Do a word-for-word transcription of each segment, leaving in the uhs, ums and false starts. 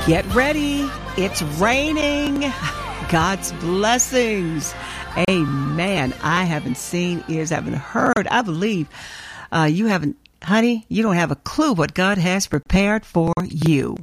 Get ready. It's raining. God's blessings. Amen. I haven't seen, ears haven't heard. I believe uh, you haven't, honey, you don't have a clue what God has prepared for you.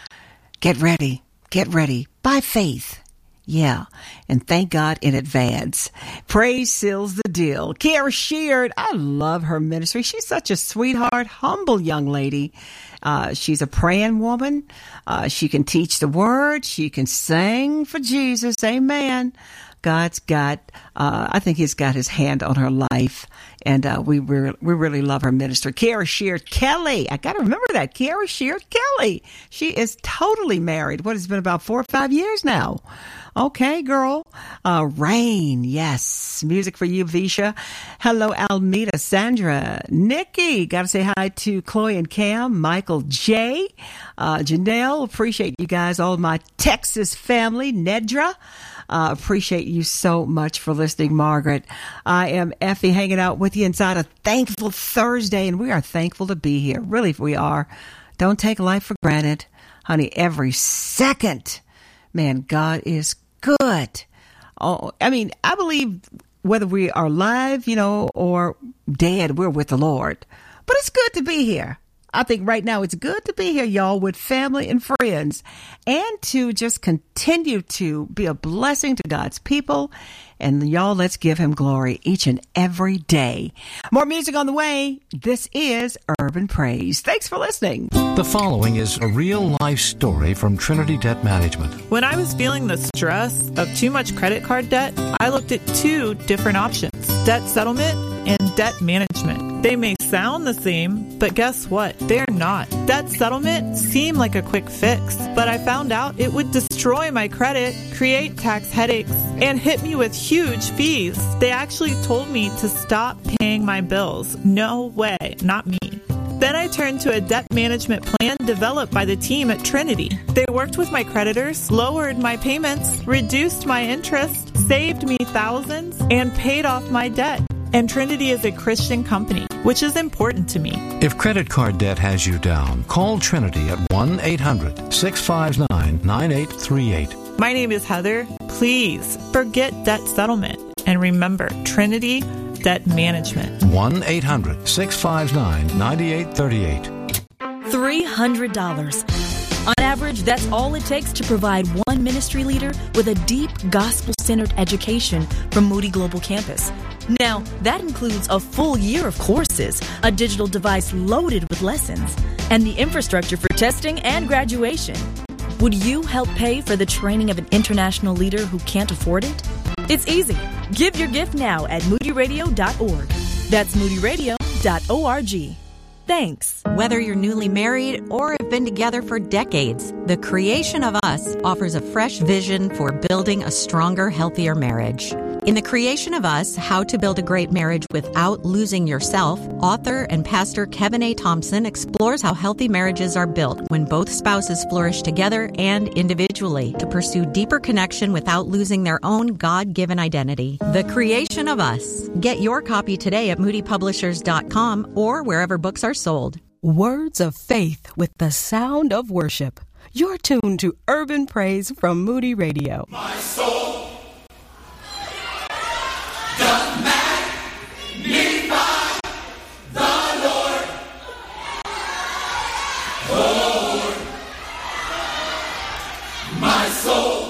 Get ready. Get ready by faith. Yeah, and thank God in advance. Praise seals the deal. Kara Sheard, I love her ministry. She's such a sweetheart, humble young lady. Uh, she's a praying woman. Uh, she can teach the word. She can sing for Jesus. Amen. God's got, uh, I think he's got his hand on her life. And uh, we re- we really love her ministry. Kara Sheard Kelly. I got to remember that. Kara Sheard Kelly. She is totally married. What, it's been about four or five years now. Okay, girl. Uh, Rain. Yes. Music for you, Visha. Hello, Almeda, Sandra, Nikki. Got to say hi to Chloe and Cam, Michael J. Uh, Janelle. Appreciate you guys. All my Texas family. Nedra. Uh, appreciate you so much for listening, Margaret. I am Effie hanging out with you inside a Thankful Thursday, and we are thankful to be here. Really, we are. Don't take life for granted. Honey, every second, man, God is good. Oh, I mean, I believe whether we are alive, you know, or dead, we're with the Lord. But it's good to be here. I think right now it's good to be here, y'all, with family and friends, and to just continue to be a blessing to God's people. And y'all, let's give him glory each and every day. More music on the way. This is Urban Praise. Thanks for listening. The following is a real-life story from Trinity Debt Management. When I was feeling the stress of too much credit card debt, I looked at two different options: debt settlement and debt management. They may sound the same, but guess what? They're not. Debt settlement seemed like a quick fix, but I found out it would destroy my credit, create tax headaches, and hit me with huge fees. They actually told me to stop paying my bills. No way, not me. Then I turned to a debt management plan developed by the team at Trinity. They worked with my creditors, lowered my payments, reduced my interest, saved me thousands, and paid off my debt. And Trinity is a Christian company, which is important to me. If credit card debt has you down, call Trinity at one eight hundred six five nine nine eight three eight. My name is Heather. Please forget debt settlement and remember Trinity Debt Management. one eight hundred six five nine nine eight three eight. three hundred dollars. On average, that's all it takes to provide one ministry leader with a deep gospel-centered education from Moody Global Campus. Now, that includes a full year of courses, a digital device loaded with lessons, and the infrastructure for testing and graduation. Would you help pay for the training of an international leader who can't afford it? It's easy. Give your gift now at moody radio dot org. That's moody radio dot org. Thanks. Whether you're newly married or have been together for decades, The Creation of Us offers a fresh vision for building a stronger, healthier marriage. In The Creation of Us, How to Build a Great Marriage Without Losing Yourself, author and pastor Kevin A. Thompson explores how healthy marriages are built when both spouses flourish together and individually to pursue deeper connection without losing their own God-given identity. The Creation of Us. Get your copy today at moody publishers dot com or wherever books are sold. Words of faith with the sound of worship. You're tuned to Urban Praise from Moody Radio. My soul doth magnify the Lord. Oh, Lord, my soul